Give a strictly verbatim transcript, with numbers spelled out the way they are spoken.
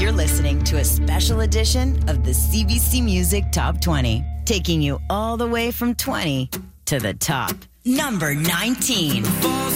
You're listening to a special edition of the C B C Music Top twenty, taking you all the way from twenty to the top. Number nineteen.